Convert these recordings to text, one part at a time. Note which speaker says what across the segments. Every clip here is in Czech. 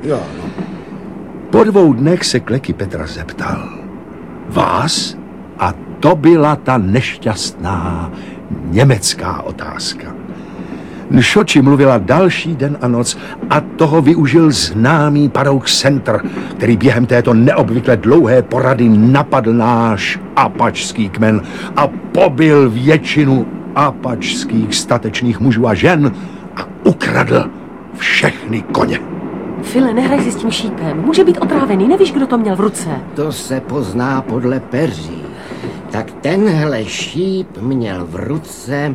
Speaker 1: Jo.
Speaker 2: Po 2 dnech se Kleky Petra zeptal. Vás? A to byla ta nešťastná německá otázka. Šoči mluvila další den a noc a toho využil známý parouk Center, který během této neobvykle dlouhé porady napadl náš apačský kmen a pobil většinu apačských statečných mužů a žen a ukradl všechny koně.
Speaker 3: File, nehraj si s tím šípem. Může být otrávený, nevíš, kdo to měl v ruce.
Speaker 1: To se pozná podle peří. Tak tenhle šíp měl v ruce...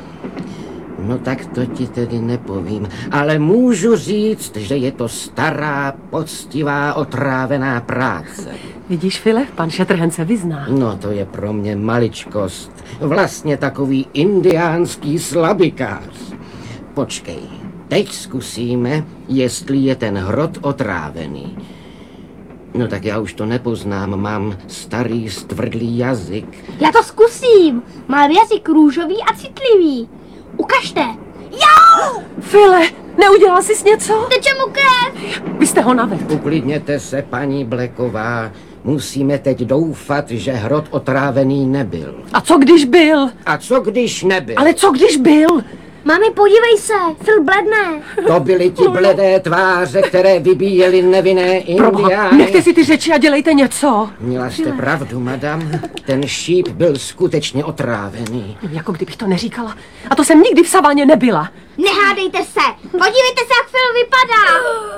Speaker 1: No tak to ti tedy nepovím, ale můžu říct, že je to stará, poctivá, otrávená práce.
Speaker 3: Vidíš, File, pan Shatterhand se vyzná.
Speaker 1: No to je pro mě maličkost. Vlastně takový indiánský slabikář. Počkej, teď zkusíme, jestli je ten hrot otrávený. No tak já už to nepoznám, mám starý stvrdlý jazyk.
Speaker 4: Já to zkusím. Mám jazyk růžový a citlivý. Ukažte. Jo!
Speaker 3: File, neudělal jsi něco?
Speaker 4: Teče mu krev.
Speaker 3: Vy jste ho navedl.
Speaker 1: Uklidněte se, paní Blacková. Musíme teď doufat, že hrot otrávený nebyl.
Speaker 3: A co když byl?
Speaker 1: A co když nebyl?
Speaker 3: Ale co když byl?
Speaker 4: Mami, podívej se, Phil bledne.
Speaker 1: To byly ti bledé tváře, které vybíjely nevinné indiány.
Speaker 3: Nechte si ty řeči a dělejte něco.
Speaker 1: Měla jste pravdu, madam. Ten šíp byl skutečně otrávený.
Speaker 3: Jako kdybych to neříkala. A to jsem nikdy v saváně nebyla.
Speaker 4: Nehádejte se. Podívejte se, jak Phil vypadá.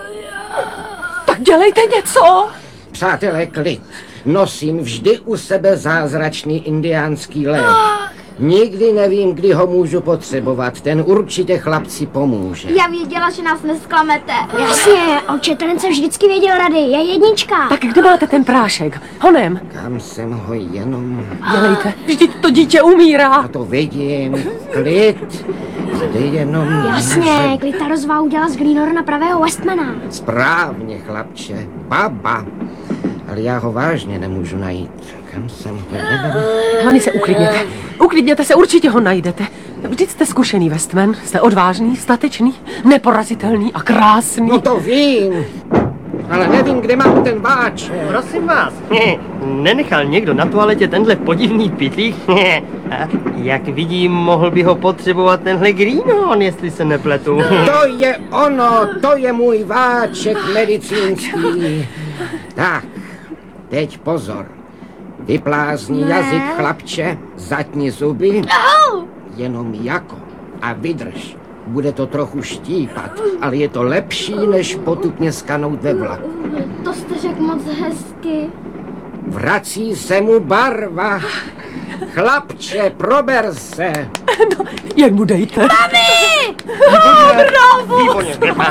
Speaker 3: Tak dělejte něco.
Speaker 1: Přátelé, klid. Nosím vždy u sebe zázračný indiánský lék. Nikdy nevím, kdy ho můžu potřebovat. Ten určitě chlapci pomůže.
Speaker 4: Já věděla, že nás nesklamete. Jasně, on Shatterhand se vždycky věděl rady. Je jednička.
Speaker 3: Tak kde máte ten prášek? Honem.
Speaker 1: Kam jsem ho jenom...
Speaker 3: Dělejte. Vždyť to dítě umírá.
Speaker 1: A to vidím. Klid. Zde jenom...
Speaker 4: Jasně, Klita rozvá udělal z Greenhorna pravého Westmana.
Speaker 1: Správně, chlapče. Baba. Ale já ho vážně nemůžu najít. Kam jsem ho jenom...
Speaker 3: Hlavně se uklidněte. Uklidněte se, určitě ho najdete. Vždyť jste zkušený Westman. Jste odvážný, statečný, neporazitelný a krásný.
Speaker 1: No to vím. Ale nevím, kde mám ten váč.
Speaker 5: Prosím vás, nenechal někdo na toaletě tenhle podivný pytlík? Jak vidím, mohl by ho potřebovat tenhle Greenhorn, jestli se nepletu.
Speaker 1: To je ono, to je můj váček medicínský. Tak, teď pozor. Vyplázni jazyk, chlapče, zatni zuby. Jenom jako a vydrž. Bude to trochu štípat, ale je to lepší, než potupně skanout ve vlaku.
Speaker 4: To jste řekl moc hezky.
Speaker 1: Vrací se mu barva. Chlapče, prober se.
Speaker 3: No, jen mu dejte.
Speaker 4: Mami!
Speaker 5: Bravo! Výborně,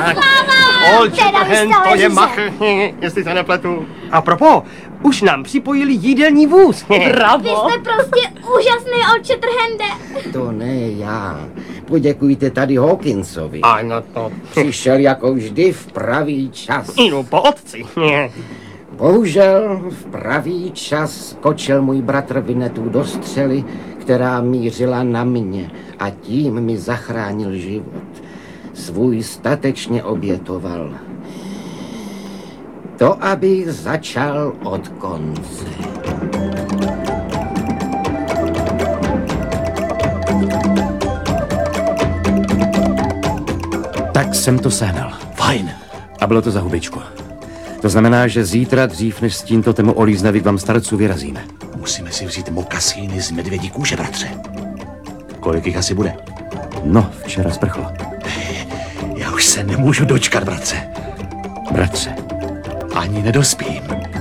Speaker 5: Old
Speaker 4: Teda vy
Speaker 5: Shatterhand,
Speaker 4: jste
Speaker 5: to je
Speaker 4: ležíte.
Speaker 5: machr, jestli se nepletu. A propos, už nám připojili jídelní vůz.
Speaker 4: Vy
Speaker 3: Bravo.
Speaker 4: jste prostě úžasný, Old Shatterhande.
Speaker 1: To ne já. Poděkujte tady Hawkinsovi.
Speaker 5: Ano to.
Speaker 1: Přišel jako vždy v pravý čas.
Speaker 5: Jdu po otci.
Speaker 1: Bohužel v pravý čas skočil můj bratr Winnetou do střely, která mířila na mě a tím mi zachránil život. Svůj statečně obětoval. To, abych začal od konce.
Speaker 6: Tak jsem to sehnal. Fajn. A bylo to za hubičku. To znamená, že zítra dřív, než s tímto tému olíznavy k vám starců vyrazíme.
Speaker 7: Musíme si vzít mokasíny z medvědí kůže, bratře. Kolik jich asi bude?
Speaker 6: No, včera sprchlo.
Speaker 7: Já už se nemůžu dočkat, bratře.
Speaker 6: Bratře.
Speaker 7: Ani nedospím.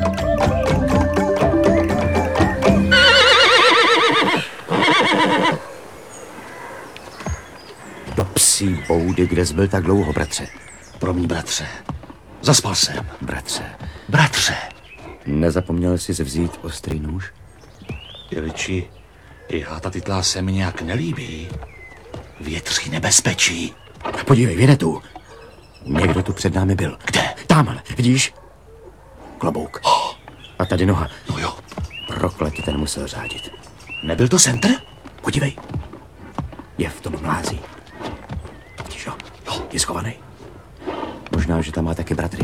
Speaker 6: Do psí boudy, kde jsi byl tak dlouho, bratře.
Speaker 7: Promiň, bratře. Zaspal jsem.
Speaker 6: Bratře.
Speaker 7: Bratře.
Speaker 6: Nezapomněl jsi vzít ostrý nůž?
Speaker 7: Iliči, já ta titlá se mi nějak nelíbí. Větří nebezpečí.
Speaker 6: Podívej, Winnetou. Někdo tu před námi byl.
Speaker 7: Kde?
Speaker 6: Tamhle, vidíš? Klobouk. A tady noha.
Speaker 7: No jo.
Speaker 6: Prokletě, ten musel řádit.
Speaker 7: Nebyl to Center?
Speaker 6: Podívej. Je v tom mlází. Vidíš ho? Jo, je schovaný. Možná, že tam má taky bratry.